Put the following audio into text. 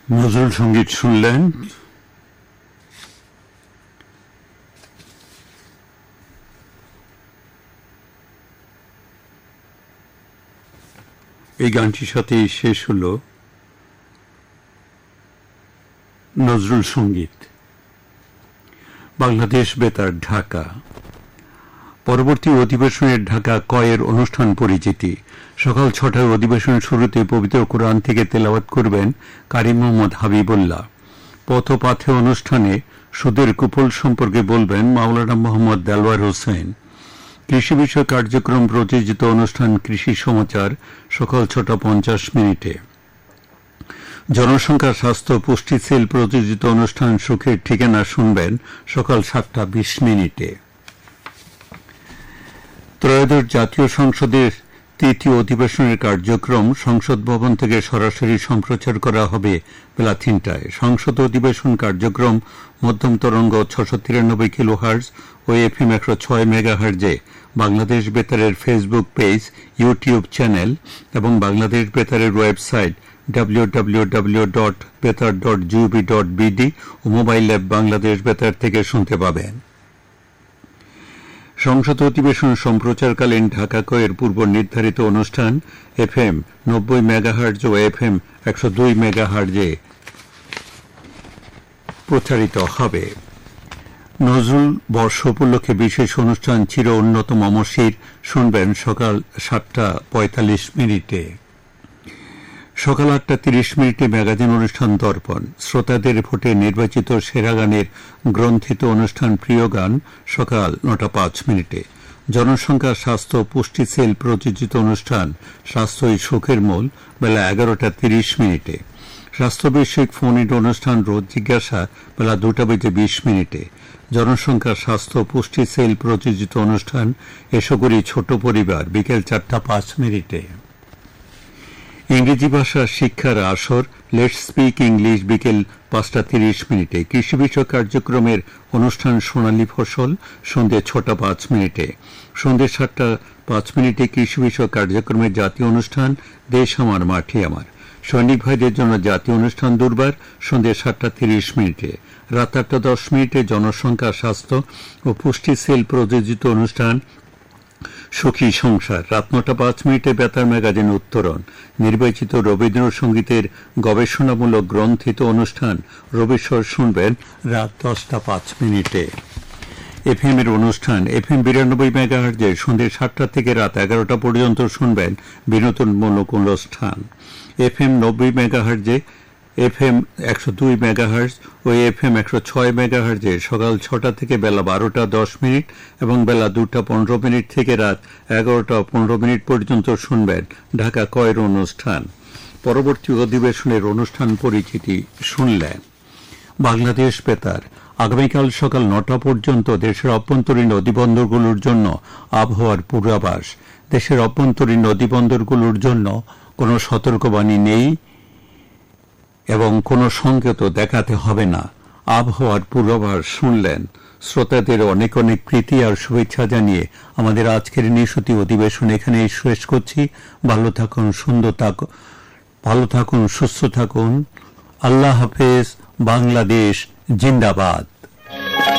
নজরুল সঙ্গীত শুনলেন। এই গানটির সাথেই শেষ হল নজরুল সঙ্গীত। বাংলাদেশ বেতার, ঢাকা। পরবর্তী অধিবেশনের ঢাকা কয়ের অনুষ্ঠান পরিচিতি। সকাল ৬টায় অধিবেশন শুরুতে পবিত্র কোরআন থেকে তেলাওয়াত করবেন কারি মোহাম্মদ হাবিবুল্লাহ। পথপাথে অনুষ্ঠানে সুদের কুফল সম্পর্কে বলবেন মাওলানা মোহাম্মদ দেলওয়ার হোসেন। কৃষি বিষয়ক কার্যক্রম প্রযোজিত অনুষ্ঠান কৃষি সমাচার সকাল ৬:৫০। জনসংখ্যা, স্বাস্থ্য, পুষ্টি সেল প্রযোজিত অনুষ্ঠান সুখের ঠিকানা শুনবেন সকাল ৭:২০। ত্রয়োদশ জাতীয় সংসদের তৃতীয় অধিবেশনের কার্যক্রম সংসদ ভবন থেকে সরাসরি সম্প্রচার করা হবে বেলা ৩টায়। সংসদ অধিবেশন কার্যক্রম মধ্যম তরঙ্গ ৬৯৩ কিলোহার্টজ ও FM ১০৬ মেগাহার্টজে Bangladesh বেতারের Facebook page, YouTube channel এবং বাংলাদেশ বেতারের ওয়েবসাইট www.betar.gov.bd ও মোবাইল অ্যাপ বাংলাদেশ বেতার থেকে শুনতে পাবেন। সংসদ অধিবেশন সম্প্রচারকালীন ঢাকা কয়ের পূর্ব নির্ধারিত অনুষ্ঠান এফএম ৯০ মেগাহার্টজ ও এফএম ১০২ মেগাহার্টজে প্রচারিত হবে। নজরুল বর্ষ উপলক্ষে বিশেষ অনুষ্ঠান চির উন্নত মমশির শুনবেন সকাল ৭:৪৫। সকাল ৮:৩০ ম্যাগাজিন অনুষ্ঠান দর্পণ। শ্রোতাদের ভোটে নির্বাচিত সেরা গানের গ্রন্থিত অনুষ্ঠান প্রিয় গান সকাল ৯:০৫। জনসংখ্যা, স্বাস্থ্য, পুষ্টি সেল প্রযোজিত অনুষ্ঠান স্বাস্থ্যই সুখের মূল বেলা ১১:৩০। স্বাস্থ্য বিষয়ক ফোন ইন অনুষ্ঠান রোজ জিজ্ঞাসা বেলা ২:২০। জনসংখ্যা, স্বাস্থ্য, পুষ্টি সেল প্রযোজিত অনুষ্ঠান এসো করি ছোট পরিবার বিকেল ৪:০৫। ইংরেজি ভাষা শিক্ষার আসর লেটস স্পিক ইংলিশ বিকেল ৫:৩০। কৃষি বিষয়ক কার্যক্রমের অনুষ্ঠান সোনালী ফসল সন্ধ্যে ৬:০৫। সন্ধ্যে ৭:০৫ কৃষি বিষয়ক কার্যক্রমের জাতীয় অনুষ্ঠান দেশ আমার মাটি আমার। সৈনিক ভাইদের জন্য জাতীয় অনুষ্ঠান দুর্বার সন্ধ্যে ৭:৩০। রাত ৮:১০ জনসংখ্যা, স্বাস্থ্য ও পুষ্টি সেল প্রযোজিত অনুষ্ঠান সুখী সংসার। রাত ৯:০৫ বেতার ম্যাগাজিন উত্তরণ। নির্বাচিত রবীন্দ্রসঙ্গীতের গবেষণামূলক গ্রন্থিত অনুষ্ঠান রবিস্বর শুনবেন রাত ১০:০৫। এফএম এর অনুষ্ঠান এফএম ৯২ মেগাহার্টজে সন্ধ্যে ৭টা থেকে রাত ১১টা পর্যন্ত শুনবেন বিনোদনমূলক অনুষ্ঠান। এফএম ৯০ মেগাহার্টজে এফএম ১০২ মেগাহার্টজ ও এফএম ১০৬ মেগাহার্টজে সকাল ৬টা থেকে বেলা ১২:১০ এবং বেলা ২:১৫ থেকে রাত ১১:১৫ পর্যন্ত শুনবেন ঢাকা কয়ের অনুষ্ঠান। পরবর্তী অধিবেশনের অনুষ্ঠান পরিচিতি শুনলেন। বাংলাদেশ বেতার আগামীকাল সকাল ৯টা পর্যন্ত দেশের অভ্যন্তরীণ নদীবন্দরগুলোর জন্য আবহাওয়ার পূর্বাভাস। দেশের অভ্যন্তরীণ নদীবন্দরগুলোর জন্য কোনো সতর্কবাণী নেই এবং কোনো সংকেতও দেখাতে হবে না। আবহাওয়ার পূর্বাভাস শুনলেন। শ্রোতাদের অনেক অনেক প্রীতি আর শুভেচ্ছা জানিয়ে আমাদের আজকের নিশতি অধিবেশন এখানেই শেষ করছি। ভালো থাকুন, সুন্দর থাকুন, ভালো থাকুন, সুস্থ থাকুন। আল্লাহ হাফেজ। বাংলাদেশ জিন্দাবাদ।